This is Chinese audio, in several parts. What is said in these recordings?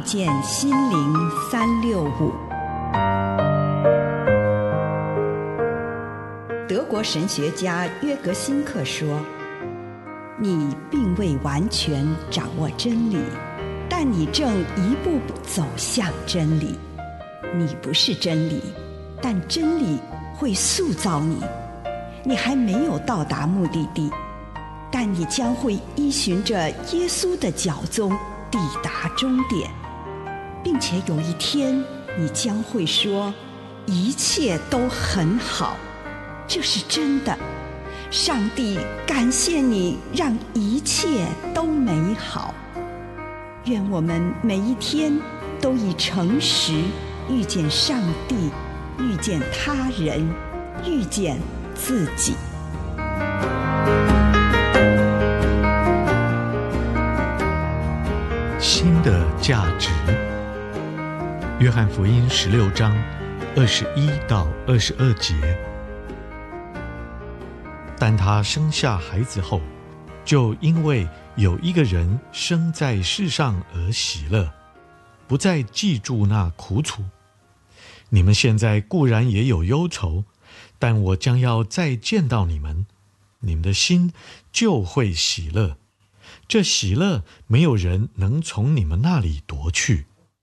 见心灵365。德国神学家约格辛克说，你并未完全掌握真理，但你正一步步走向真理。你不是真理，但真理会塑造你。你还没有到达目的地，但你将会依循着耶稣的脚踪抵达终点，并且有一天你将会说，一切都很好。这是真的。上帝感谢你，让一切都美好。愿我们每一天都以诚实遇见上帝，遇见他人，遇见自己。 新的价值。约翰福音16章21到22节。但他生下孩子后，就因为有一个人生在世上而喜乐，不再记住那苦楚。你们现在固然也有忧愁，但我将要再见到你们，你们的心就会喜乐。这喜乐没有人能从你们那里夺去。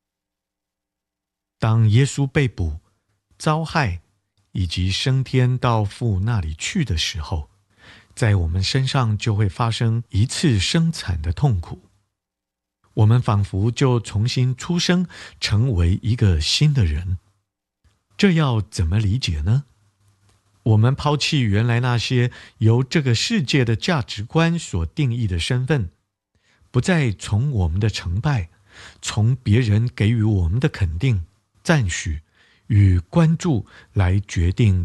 当耶稣被捕、遭害以及升天到父那里去的时候，在我们身上就会发生一次生产的痛苦。我们仿佛就重新出生，成为一个新的人。这要怎么理解呢？我们抛弃原来那些由这个世界的价值观所定义的身份，不再从我们的成败，从别人给予我们的肯定、赞许与关注来决定